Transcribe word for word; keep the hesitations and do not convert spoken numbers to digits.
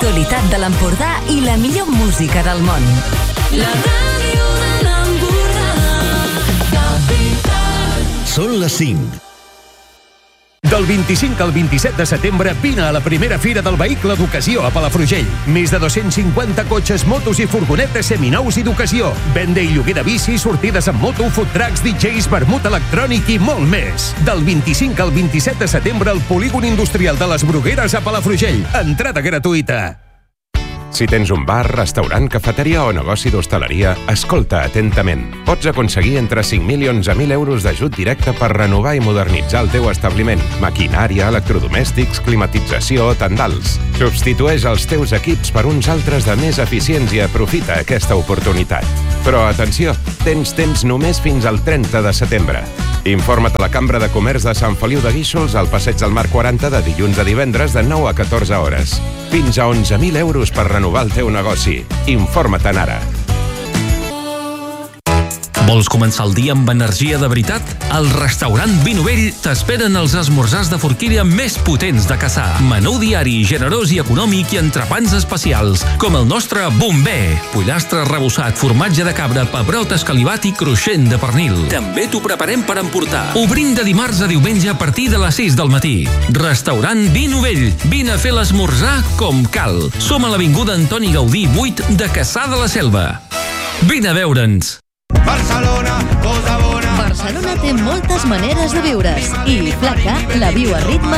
l'actualitat de l'Empordà i la millor música del món. La ràdio de l'Empordà, Capital. Són les cinc. Del vint-i-cinc al vint-i-set de setembre vine a la primera fira del vehicle d'ocasió a Palafrugell. Més de dos-cents cinquanta cotxes, motos i furgonetes seminous i d'ocasió. Venda i lloguer de bicis, sortides amb moto, food trucks, D Js, vermut electrònic i molt més. Del vint-i-cinc al vint-i-set de setembre al polígon industrial de les Brugueres a Palafrugell. Entrada gratuïta. Si tens un bar, restaurant, cafeteria o negoci d'hostaleria, escolta atentament. Pots aconseguir entre cinc mil i onze mil euros d'ajut directe per renovar i modernitzar el teu establiment. Maquinària, electrodomèstics, climatització o tendals. Substitueix els teus equips per uns altres de més eficients i aprofita aquesta oportunitat. Però atenció, tens temps només fins al trenta de setembre. Informa't a la Cambra de Comerç de Sant Feliu de Guíxols al Passeig del Mar quaranta de dilluns a divendres de nou a catorze hores. Fins a onze mil euros per renovar el teu negoci. Informa't-en ara. Vols començar el dia amb energia de veritat? Al restaurant Vi Novell t'esperen els esmorzars de forquilla més potents de Cassà. Menú diari, generós i econòmic i entrepans especials, com el nostre Bomber. Pollastre arrebossat, formatge de cabra, pebrot escalivat i cruixent de pernil. També t'ho preparem per emportar. Obrim de dimarts a diumenge a partir de les sis del matí. Restaurant Vi Novell. Vine a fer l'esmorzar com cal. Som a l'avinguda Antoni Gaudí vuit de Cassà de la Selva. Vine a veure'ns. Barcelona, cosa bona. Barcelona té moltes maneres de viure's i Flaca la viu a ritme